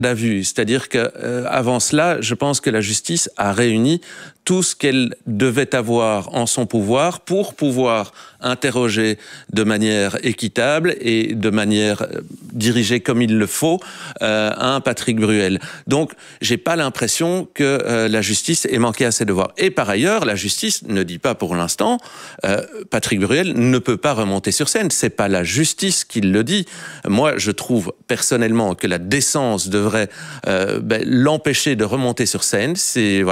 à vue. C'est-à-dire qu'avant cela, je pense que la justice a réuni tout ce qu'elle devait avoir en son pouvoir pour pouvoir interroger de manière équitable et de manière dirigée comme il le faut un Patrick Bruel. Donc, j'ai pas l'impression que la justice ait manqué à ses devoirs. Et par ailleurs, la justice ne dit pas pour l'instant Patrick Bruel ne peut pas remonter sur scène. C'est pas la justice qui le dit. Moi, je trouve personnellement que la décence devrait l'empêcher de remonter sur scène. C'est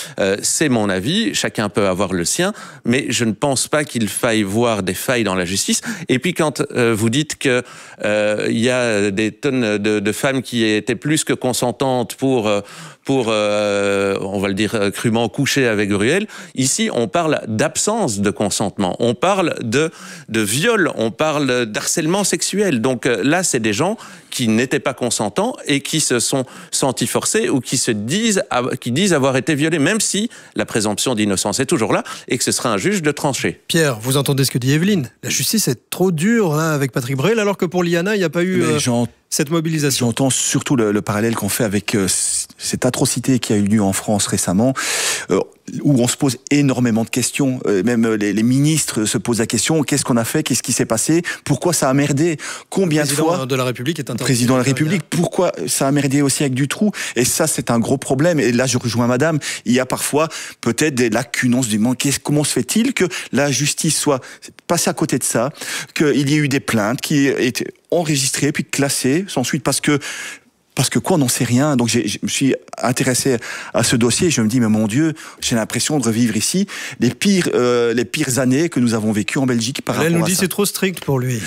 mon avis. Chacun peut avoir le sien, mais je ne pense pas qu'il faille voir des failles dans la justice. Et puis quand vous dites que il y a des tonnes de femmes qui étaient plus que consentantes pour on va le dire crûment, coucher avec Bruel, ici on parle d'absence de consentement, on parle de viol, on parle d'harcèlement sexuel. Donc là, c'est des gens qui n'étaient pas consentants et qui se sont sentis forcés ou qui disent avoir été violés, même si la présomption d'innocence est toujours là et que ce sera un juge de trancher. Pierre, vous entendez ce que dit Evelyne. La justice est trop dure là, avec Patrick Bruel, alors que pour Liana, il n'y a pas eu cette mobilisation. J'entends surtout le parallèle qu'on fait avec cette atrocité qui a eu lieu en France récemment, où on se pose énormément de questions. Même les ministres se posent la question, qu'est-ce qu'on a fait, qu'est-ce qui s'est passé, pourquoi ça a merdé, combien de fois... Le président de la République est interdit. Président de la République, pourquoi ça a merdé aussi avec Dutroux. Et ça, c'est un gros problème. Et là, je rejoins madame, il y a parfois peut-être des lacunes, on se demande comment se fait-il que la justice soit passée à côté de ça, qu'il y ait eu des plaintes qui étaient enregistrées puis classées sans suite parce que quoi, on n'en sait rien. Donc je me suis intéressé à ce dossier et je me dis, mais mon Dieu, j'ai l'impression de revivre ici les pires années que nous avons vécues en Belgique par rapport à ça. Elle nous dit c'est trop strict pour lui.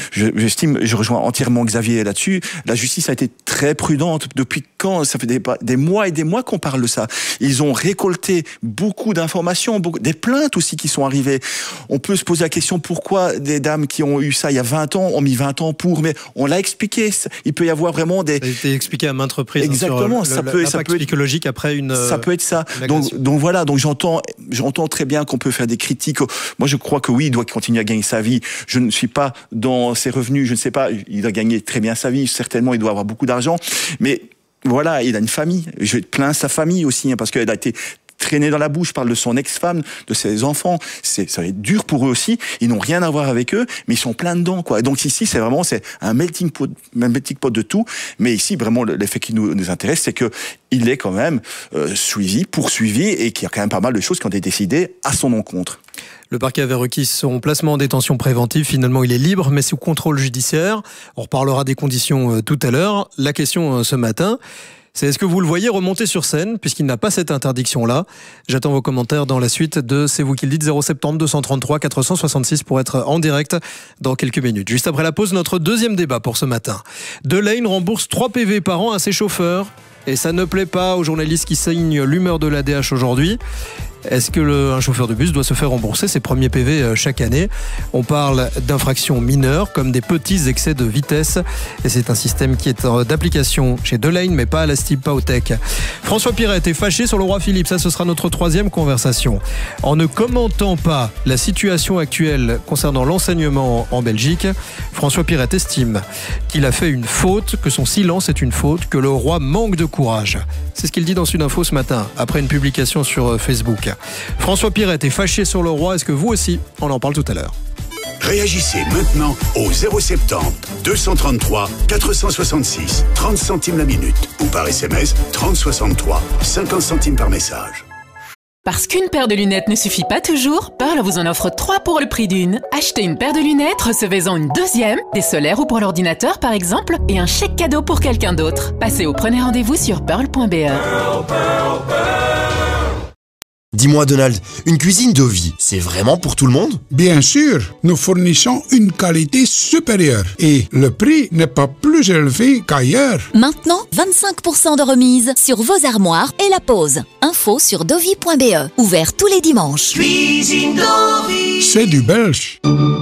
Je rejoins entièrement Xavier là-dessus. La justice a été très prudente. Depuis quand? Ça fait des mois et des mois qu'on parle de ça. Ils ont récolté beaucoup d'informations, des plaintes aussi qui sont arrivées. On peut se poser la question pourquoi des dames qui ont eu ça il y a 20 ans ont mis 20 ans mais on l'a expliqué. Il peut y avoir vraiment des... Ça a été expliqué à maintes reprises. Exactement, ça peut être psychologique après une. Ça peut être ça. Donc voilà, donc j'entends très bien qu'on peut faire des critiques. Moi, je crois que oui, il doit continuer à gagner sa vie. Je ne suis pas dans ses revenus, je ne sais pas. Il doit gagner très bien sa vie. Certainement, il doit avoir beaucoup d'argent. Mais voilà, il a une famille. Je plains sa famille aussi, parce qu'elle a été traîné dans la bouche. Je parle de son ex-femme, de ses enfants. Ça va être dur pour eux aussi. Ils n'ont rien à voir avec eux, mais ils sont plein dedans, quoi. Donc ici, c'est un melting pot de tout. Mais ici, vraiment, l'effet qui nous intéresse, c'est que il est quand même suivi, poursuivi, et qu'il y a quand même pas mal de choses qui ont été décidées à son encontre. Le parquet avait requis son placement en détention préventive. Finalement, il est libre, mais sous contrôle judiciaire. On reparlera des conditions tout à l'heure. La question ce matin, c'est est-ce que vous le voyez remonter sur scène, puisqu'il n'a pas cette interdiction-là? J'attends vos commentaires dans la suite de C'est vous qui le dites, 070 233 466 pour être en direct dans quelques minutes. Juste après la pause, notre deuxième débat pour ce matin. Delane rembourse 3 PV par an à ses chauffeurs. Et ça ne plaît pas aux journalistes qui signent l'humeur de l'ADH aujourd'hui. Est-ce que un chauffeur de bus doit se faire rembourser ses premiers PV chaque année? On parle d'infractions mineures comme des petits excès de vitesse. Et c'est un système qui est d'application chez Delane, mais pas à la STIB, pas au Tech. François Pirette est fâché sur le roi Philippe. Ça, ce sera notre troisième conversation. En ne commentant pas la situation actuelle concernant l'enseignement en Belgique, François Pirette estime qu'il a fait une faute, que son silence est une faute, que le roi manque de courage. C'est ce qu'il dit dans Sud Info ce matin, après une publication sur Facebook. François Pirette est fâché sur le roi. Est-ce que vous aussi? On en parle tout à l'heure. Réagissez maintenant au 070 233 466, 30 centimes la minute, ou par SMS 3063, 50 centimes par message. Parce qu'une paire de lunettes ne suffit pas toujours, Pearl vous en offre 3 pour le prix d'une. Achetez une paire de lunettes, recevez-en une deuxième, des solaires ou pour l'ordinateur par exemple, et un chèque cadeau pour quelqu'un d'autre. Passez au premier rendez-vous sur pearl.be. Pearl, Pearl, Pearl. Dis-moi Donald, une cuisine Dovi, c'est vraiment pour tout le monde? Bien sûr, nous fournissons une qualité supérieure et le prix n'est pas plus élevé qu'ailleurs. Maintenant, 25% de remise sur vos armoires et la pose. Info sur dovi.be, ouvert tous les dimanches. Cuisine Dovi, c'est du belge.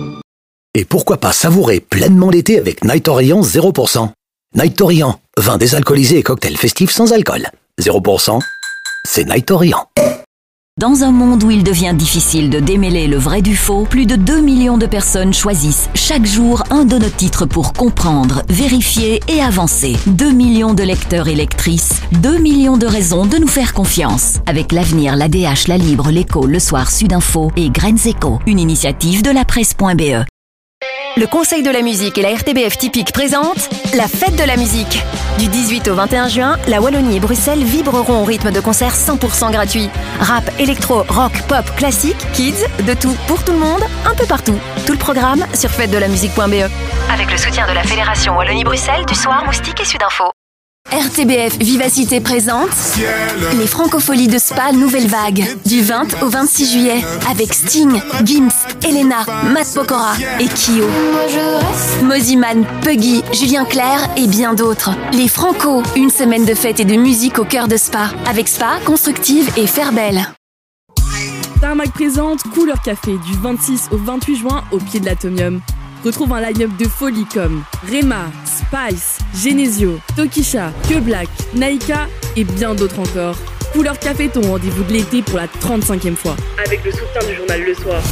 Et pourquoi pas savourer pleinement l'été avec Night Orient 0%. Night Orient, vin désalcoolisé et cocktail festif sans alcool. 0%, c'est Night Orient. Dans un monde où il devient difficile de démêler le vrai du faux, plus de 2 millions de personnes choisissent chaque jour un de nos titres pour comprendre, vérifier et avancer. 2 millions de lecteurs et lectrices, 2 millions de raisons de nous faire confiance. Avec l'Avenir, l'ADH, La Libre, l'Écho, Le Soir, Sudinfo et Graines Éco, une initiative de la presse.be. Le Conseil de la musique et la RTBF Typique présentent la fête de la musique. Du 18 au 21 juin, la Wallonie et Bruxelles vibreront au rythme de concerts 100% gratuits. Rap, électro, rock, pop, classique, kids, de tout pour tout le monde, un peu partout. Tout le programme sur fêtedelamusique.be. Avec le soutien de la Fédération Wallonie-Bruxelles, du Soir, Moustique et Sudinfo. RTBF Vivacité présente les Francopholies de Spa Nouvelle Vague du 20 au 26 juillet avec Sting, Gims, Elena, Matt Pokora et Kyo. Moziman, Puggy, Julien Clerc et bien d'autres. Les Franco, une semaine de fête et de musique au cœur de Spa avec Spa, Constructive et Fairbelle. Tarmac présente Couleur Café du 26 au 28 juin au pied de l'Atomium. Retrouve un line-up de folie comme Rema, Spice, Genesio, Tokisha, Que Black, Naika et bien d'autres encore. Couleur Café, ton rendez-vous de l'été pour la 35e fois. Avec le soutien du journal Le Soir.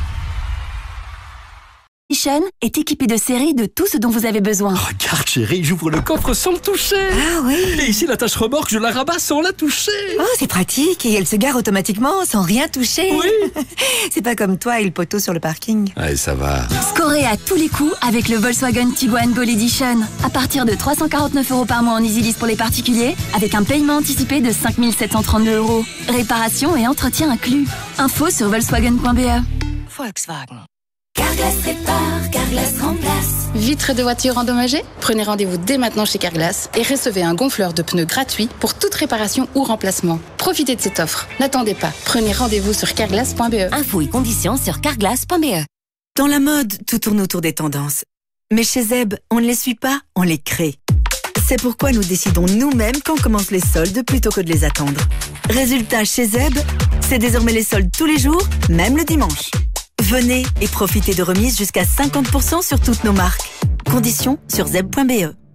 Mission est équipé de séries de tout ce dont vous avez besoin. Regarde chérie, j'ouvre le coffre sans le toucher. Ah oui. Et ici la tâche remorque, je la rabats sans la toucher. Oh, c'est pratique et elle se gare automatiquement sans rien toucher. Oui. C'est pas comme toi et le poteau sur le parking. Allez, ça va. Scorez à tous les coups avec le Volkswagen Tiguan Gold Edition. À partir de 349 € par mois en EasyLease pour les particuliers, avec un paiement anticipé de 5 732 €. Réparation et entretien inclus. Info sur Volkswagen.be. Volkswagen. Carglass répare, Carglass remplace. Vitres de voitures endommagées? Prenez rendez-vous dès maintenant chez Carglass et recevez un gonfleur de pneus gratuit pour toute réparation ou remplacement. Profitez de cette offre. N'attendez pas. Prenez rendez-vous sur carglass.be. Infos et conditions sur carglass.be. Dans la mode, tout tourne autour des tendances. Mais chez Zeb, on ne les suit pas, on les crée. C'est pourquoi nous décidons nous-mêmes quand commencent les soldes plutôt que de les attendre. Résultat, chez Zeb, c'est désormais les soldes tous les jours, même le dimanche. Venez et profitez de remises jusqu'à 50% sur toutes nos marques. Conditions sur zeb.be.